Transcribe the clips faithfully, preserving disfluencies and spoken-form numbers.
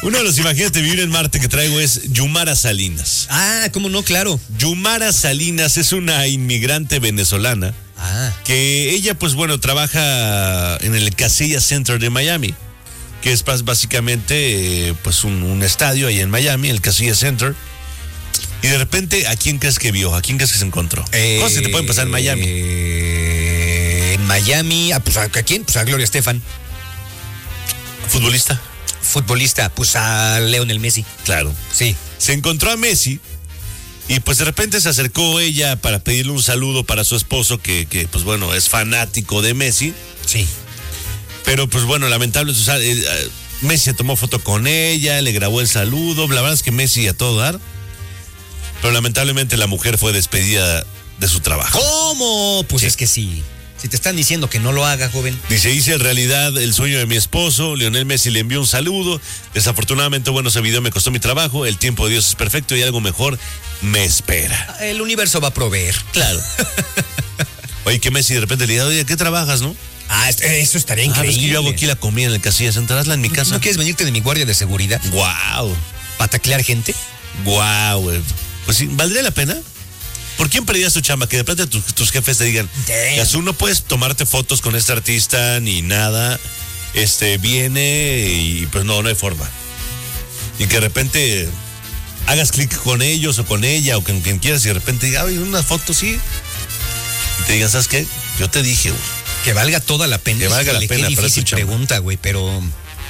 Uno de los Imagínate Vivir en Marte que traigo es Yumara Salinas. Ah, ¿cómo no? Claro. Yumara Salinas es una inmigrante venezolana. Ah. Que ella, pues bueno, trabaja en el Casilla Center de Miami, que es básicamente eh, pues un, un estadio ahí en Miami, el Casilla Center. Y de repente, ¿a quién crees que vio? ¿A quién crees que se encontró? Eh, Cosas que te pueden pasar en Miami. Eh, en Miami, ah, pues ¿a quién? Pues a Gloria Estefan. ¿Futbolista? Futbolista, pues a Lionel Messi. Claro. Sí. Se encontró a Messi y pues de repente se acercó ella para pedirle un saludo para su esposo que, que pues bueno, es fanático de Messi. Sí. Pero pues bueno, lamentable, o sea, eh, Messi se tomó foto con ella, le grabó el saludo, la verdad es que Messi a todo dar. Pero lamentablemente la mujer fue despedida de su trabajo. ¿Cómo? Pues Sí. es que sí. Si te están diciendo que no lo haga, joven. Dice, hice en realidad el sueño de mi esposo, Lionel Messi le envió un saludo. Desafortunadamente, bueno, ese video me costó mi trabajo. El tiempo de Dios es perfecto y algo mejor me espera. El universo va a proveer. Claro. Oye, que Messi de repente le diga, oye, ¿qué trabajas, no? Ah, eso estaría Ah, increíble. es que yo hago aquí la comida en el Casilla Center, hazla en mi casa. ¿No quieres venirte de mi guardia de seguridad? Guau. ¿Para taclear gente? Guau, güey. Pues sí, ¿valdría la pena? ¿Por quién perdías tu chamba? Que de repente tus, tus jefes te digan, Gazú, no puedes tomarte fotos con este artista ni nada. Este, viene y pues no, no hay forma. Y que de repente hagas clic con ellos o con ella o con quien quieras y de repente diga, oye, una foto, sí. Y te digan, ¿sabes qué? Yo te dije, güey. Que valga toda la pena. Que valga la Híjole, pena, qué pero es tu difícil chamba. pregunta, güey, pero...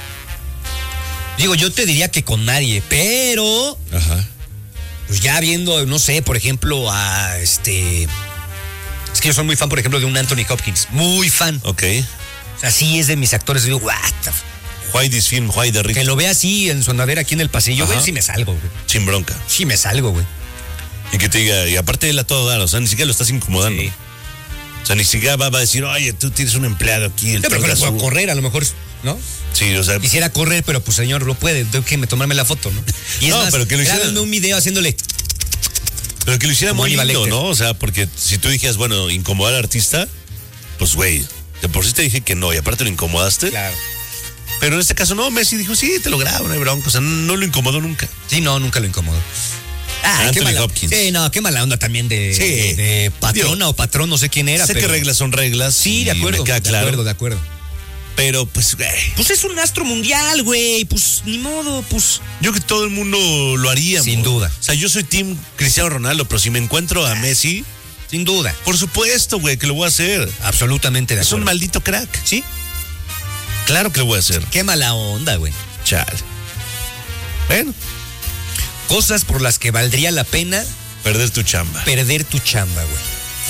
Digo, yo te diría que con nadie, pero... Ajá. Pues ya viendo, no sé, por ejemplo, a este... Es que yo soy muy fan, por ejemplo, de un Anthony Hopkins. Muy fan. Ok. O sea, sí es de mis actores. Digo, what the f-? Why this film, why the Rick. Que lo vea así en su andadera aquí en el pasillo, Ajá. güey, sí me salgo, güey. Sin bronca. Sí me salgo, güey. Y que te diga, y aparte él a todo dar, o sea, ni siquiera lo estás incomodando. Sí. O sea, ni siquiera va, va a decir, oye, tú tienes un empleado aquí. El Yo creo que Gazú. puedo correr, a lo mejor, ¿no? Sí, o sea. Quisiera correr, pero pues señor, no puede, tengo que tomarme la foto, ¿no? Y es No, más, pero que lo hiciera- grábenme un video haciéndole... Pero que lo hiciera Como muy Aníbal lindo, Lecter. ¿no? O sea, porque si tú dijeras, bueno, incomodar al artista, pues güey, de por sí te dije que no, y aparte lo incomodaste. Claro. Pero en este caso no, Messi dijo, sí, te lo grabo, no hay bronca. O sea, no lo incomodó nunca. Sí, no, nunca lo incomodó. Ah, Anthony qué mala, Hopkins. Sí, no, qué mala onda también de, Sí. de patrona Digo, o patrón, no sé quién era. sé pero... que reglas son reglas. Sí, y de acuerdo, me queda de claro. acuerdo, de acuerdo. Pero pues, güey, Pues es un astro mundial, güey, pues ni modo, pues... yo creo que todo el mundo lo haría. Sin mo. duda. O sea, yo soy team Cristiano Ronaldo, pero si me encuentro a Messi, Sin duda. por supuesto, güey, que lo voy a hacer. Absolutamente de Es acuerdo. un maldito crack. ¿Sí? Claro que lo voy a hacer. Qué mala onda, güey. Chale. Bueno, Cosas por las que valdría la pena perder tu chamba. perder tu chamba, güey.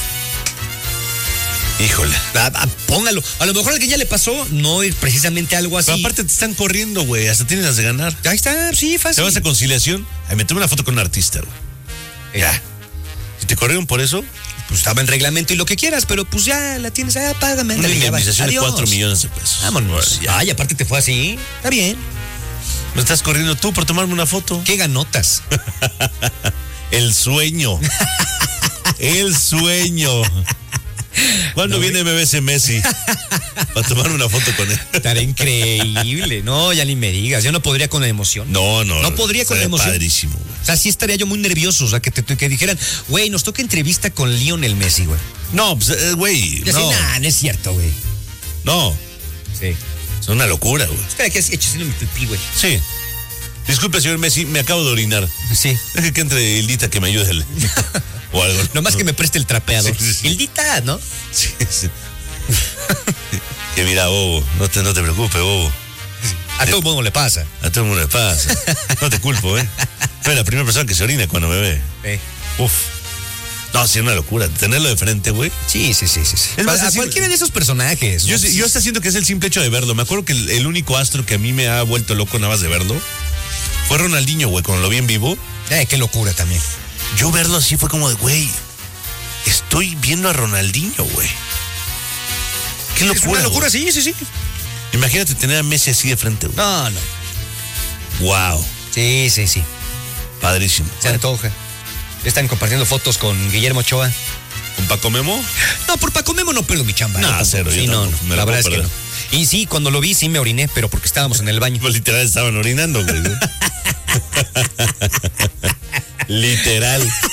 Híjole. Ah, ah, póngalo. A lo mejor al que ya le pasó no es precisamente algo así. Pero aparte te están corriendo, güey. Hasta tienes las de ganar. Ahí está, sí, Te fácil. vas a conciliación. Ay, me tomé una foto con un artista, güey. Eh, Ya. Si te corrieron por eso, Pues estaba en reglamento y lo que quieras, pero pues ya la tienes. Ah, págame. una ándale, ya va. indemnización de Adiós. cuatro millones de pesos. Vámonos. Bueno, ya. Ay, aparte te fue así. Está bien. Me estás corriendo tú por tomarme una foto. ¿Qué ganotas? El sueño. El sueño. ¿Cuándo No, viene M B S Messi? Para tomar una foto con él. Estará increíble. No, ya ni me digas. Yo no podría con la emoción. No, no. No podría con la estaría emoción. Padrísimo, güey. O sea, sí estaría yo muy nervioso. O sea, que, te, que dijeran, güey, nos toca entrevista con Lionel Messi, güey. No, pues, eh, güey. Y así, No, nah, no es cierto, güey. no. Sí. Es una locura, güey. Espera, que has hecho haciendo mi pipí, güey. Sí. Disculpe, señor Messi, me acabo de orinar. Sí. Deje que entre Hildita que me ayude. O algo. Nomás que me preste el trapeador. Sí, sí, sí. Hildita, ¿no? Sí, sí. Que mira, bobo, no te, no te preocupes, bobo. A todo el mundo le pasa. A todo el mundo le pasa. No te culpo, ¿eh? No es la primera persona que se orina cuando me ve. Eh. Uf. No, sí, es una locura. Tenerlo de frente, güey. Sí, sí, sí, sí. sí. Es más, a así- cualquiera de esos personajes. Yo, ¿no? yo hasta siento que es el simple hecho de verlo. Me acuerdo que el, el único astro que a mí me ha vuelto loco nada más de verlo fue Ronaldinho, güey, cuando lo vi en vivo. Eh, qué locura también. Yo verlo así fue como de, güey, estoy viendo a Ronaldinho, güey. Qué locura. Es una locura, güey. sí, sí, sí. Imagínate tener a Messi así de frente, güey. No, no. Wow. Sí, sí, sí. Padrísimo. Se antoja. Están compartiendo fotos con Guillermo Ochoa. Compa- Paco Memo? No, por Paco Memo no pierdo mi chamba. No, ¿eh? cero, yo Sí, no, tampoco, no, me la la verdad es puedo que no. Y sí, cuando lo vi sí me oriné, pero porque estábamos en el baño. Pues literal estaban orinando, güey. Literal.